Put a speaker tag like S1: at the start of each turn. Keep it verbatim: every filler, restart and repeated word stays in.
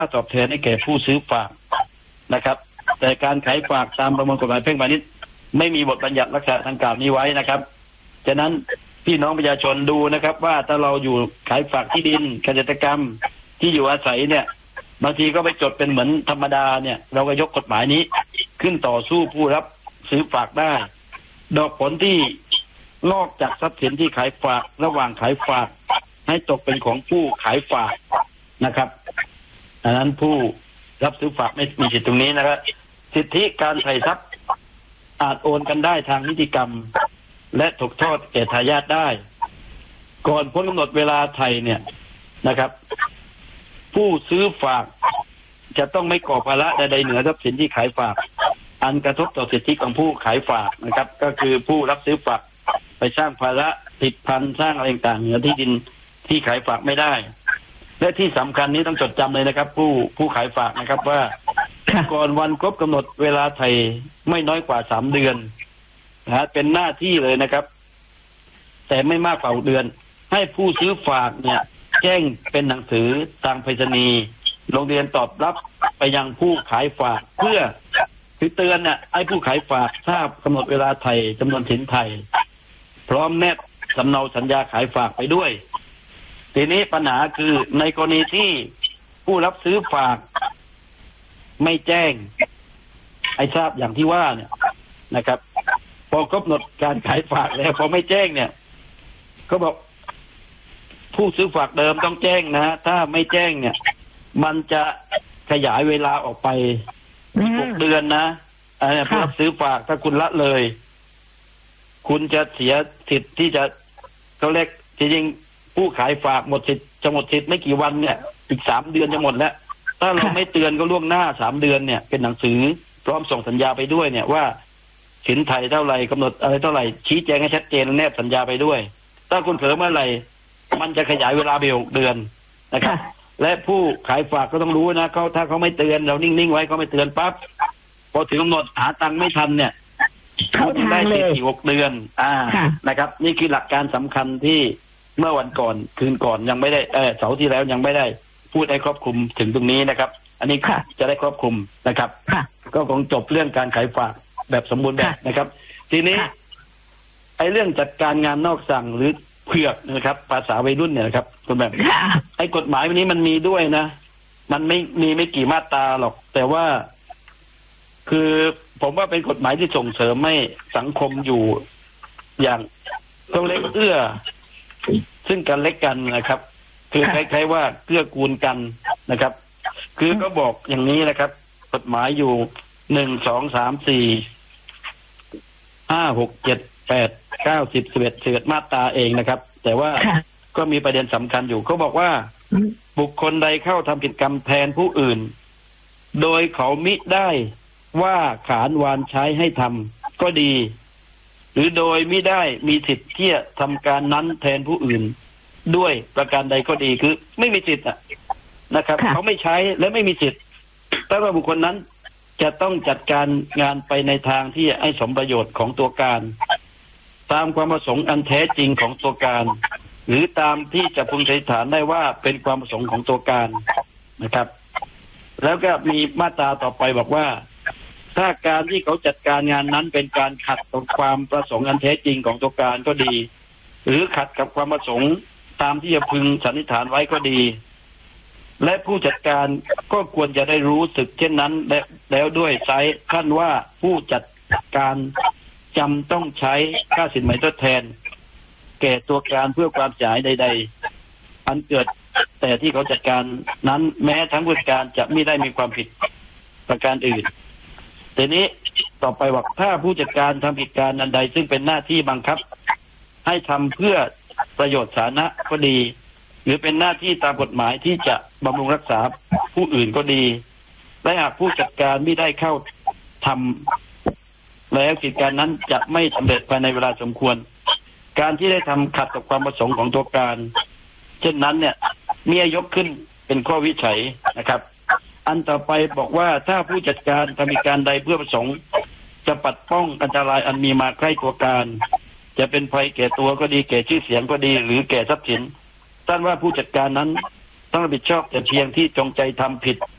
S1: ค่าตอบแทนให้แก่ผู้ซื้อฝากนะครับแต่การขายฝากตามประมวลกฎหมายแพ่งพาณิชย์ไม่มีบทบัญญัติลักษณะดังกล่าวนี้ไว้นะครับฉะนั้นพี่น้องประชาชนดูนะครับว่าถ้าเราอยู่ขายฝากที่ดินเกษตรกรรมที่อยู่อาศัยเนี่ยบางทีก็ไปจดเป็นเหมือนธรรมดาเนี่ยเราก็ยกกฎหมายนี้ขึ้นต่อสู้ผู้รับซื้อฝากได้ดอกผลที่นอกจากทรัพย์สินที่ขายฝากระหว่างขายฝากให้ตกเป็นของผู้ขายฝากนะครับดังนั้นผู้รับซื้อฝากไม่มีสิทธิตรงนี้นะครับสิทธิการไถ่ทรัพย์อาจโอนกันได้ทางนิติกรรมและถูกทอดแก่ทายาทได้ก่อนพ้นกำหนดเวลาไถ่เนี่ยนะครับผู้ซื้อฝากจะต้องไม่ก่อภาระใดๆเหนือทรัพย์สินที่ขายฝากอันกระทบต่อสิทธิของผู้ขายฝากนะครับก็คือผู้รับซื้อฝากไปสร้างภาระติดพันสร้างอะไรต่างๆเหนือที่ดินที่ขายฝากไม่ได้และที่สำคัญนี้ต้องจดจำเลยนะครับผู้ผู้ขายฝากนะครับว่าก่อนวันครบกำหนดเวลาไถ่ไม่น้อยกว่าสามเดือนนะเป็นหน้าที่เลยนะครับแต่ไม่มากกว่าเดือนให้ผู้ซื้อฝากเนี่ยแจ้งเป็นหนังสือทางไปรษณีย์โรงเรียนตอบรับไปยังผู้ขายฝากเพื่อคือเตือนเนี่ยให้ผู้ขายฝากทราบกำหนดเวลาไถ่จำนวนสินไถ่พร้อมแนบสำเนาสัญญาขายฝากไปด้วยทีนี้ปัญหาคือในกรณีที่ผู้รับซื้อฝากไม่แจ้งให้ทราบอย่างที่ว่าเนี่ยนะครับพอกำหนดการขายฝากแล้วพอไม่แจ้งเนี่ยก็บอกผู้ซื้อฝากเดิมต้องแจ้งนะถ้าไม่แจ้งเนี่ยมันจะขยายเวลาออกไปหกเดือนนะอันนี้ผู้รับซื้อฝากถ้าคุณละเลยคุณจะเสียสิทธิ์ที่จะเขาเรียกจริงๆผู้ขายฝากหมดสิทธิ์จะหมดสิทธิ์ไม่กี่วันเนี่ยอีกสามเดือนจะหมดแล้วถ้าเราไม่เตือนก็ล่วงหน้าสามเดือนเนี่ยเป็นหนังสือพร้อมส่งสัญญาไปด้วยเนี่ยว่าสินไถ่เท่าไหร่กำหนดอะไรเท่าไหร่ชี้แจงให้ชัดเจนแนบสัญญาไปด้วยถ้าคุณเผลอเมื่อไหร่มันจะขยายเวลาไปหกเดือนนะครับและผู้ขายฝากก็ต้องรู้นะเขาถ้าเขาไม่เตือนเรานิ่งๆไว้เขาไม่เตือนปั๊บพอถึงกำหนดหาตังค์ไม่ทันเนี่ยเขาได้สิทธิ์อีกหกเดือนอ่านะครับนี่คือหลักการสำคัญที่เมื่อวันก่อนคืนก่อนยังไม่ได้เออเสาร์ที่แล้วยังไม่ได้พูดให้ครอบคลุมถึงตรงนี้นะครับอันนี้จะได้ครอบคลุมนะครับก็คงจบเรื่องการขายฝากแบบสมบูรณ์แบบนะครับทีนี้ไอ้เรื่องจัดการงานนอกสั่งหรือเผือกนะครับภาษาวัยรุ่นเนี่ยนะครับคุณแบบไอ้กฎหมายวันนี้มันมีด้วยนะมันไม่มีไม่กี่มาตราหรอกแต่ว่าคือผมว่าเป็นกฎหมายที่ส่งเสริมให้สังคมอยู่อย่างต้องเล็กเอื้อซึ่งกันและกันนะครับคือคล้ายๆว่าเกื้อกูลกันนะครับคือก็บอกอย่างนี้นะครับกฎหมายอยู่หนึ่งสองสามสี่ห้าหกเจ็ดแปดเก้าสิบสิบเอ็ดสิบเอ็ดมาตราเองนะครับแต่ว่าก็มีประเด็นสำคัญอยู่เขาบอกว่าบุคคลใดเข้าทำกิจกรรมแทนผู้อื่นโดยเขามิได้ว่าขานวานใช้ให้ทำก็ดีหรือโดยมิได้มีสิทธิ์ที่จะทำการนั้นแทนผู้อื่นด้วยประการใดก็ดีคือไม่มีสิทธิ์นะครับเขาไม่ใช้และไม่มีสิทธิ์แต่ว่าบุคคลนั้นจะต้องจัดการงานไปในทางที่ให้สมประโยชน์ของตัวการตามความประสงค์อันแท้จริงของตัวการหรือตามที่จะพึงสันนิษฐานได้ว่าเป็นความประสงค์ของตัวการนะครับแล้วก็มีมาตราต่อไปบอกว่าถ้าการที่เขาจัดการงานนั้นเป็นการขัดกับความประสงค์อันแท้จริงของตัวการก็ดีหรือขัดกับความประสงค์ตามที่จะพึงสันนิษฐานไว้ก็ดีและผู้จัดการก็ควรจะได้รู้สึกเช่นนั้นและแล้วด้วยใช้ขั้นว่าผู้จัดการจำต้องใช้ค่าสินไหมทดแทนแก่ตัวการเพื่อความเสียหายใดๆอันเกิดแต่ที่เขาจัดการนั้นแม้ทั้งผู้จัดการจะไม่ได้มีความผิดประการอื่นทีนี้ต่อไปว่าถ้าผู้จัดการทำผิดการอันใดซึ่งเป็นหน้าที่บังคับให้ทำเพื่อประโยชน์สาธารณะก็ดีหรือเป็นหน้าที่ตามกฎหมายที่จะบำรุงรักษาผู้อื่นก็ดีและหากผู้จัดการไม่ได้เข้าทำแล้วกิจการนั้นจะไม่สำเร็จภายในเวลาสมควรการที่ได้ทำขัดกับความประสงค์ของตัวการเช่นนั้นเนี่ยมียกขึ้นเป็นข้อวิจัยนะครับอันต่อไปบอกว่าถ้าผู้จัดการทำการใดเพื่อประสงค์จะปัดป้องอันตรายอันมีมาใกล้ตัวการจะเป็นภัยแก่ตัวก็ดีแก่ชื่อเสียงก็ดีหรือแก่ทรัพย์สินท่านว่าผู้จัดการนั้นต้องรับผิดชอบแต่เพียงที่จงใจทำผิด